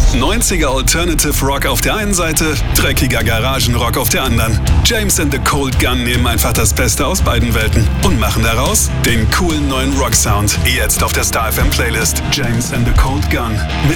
90er Alternative Rock auf der einen Seite, dreckiger Garagenrock auf der anderen. James and the Cold Gun nehmen einfach das Beste aus beiden Welten und machen daraus den coolen neuen Rock-Sound. Jetzt auf der Star FM Playlist. James and the Cold Gun mit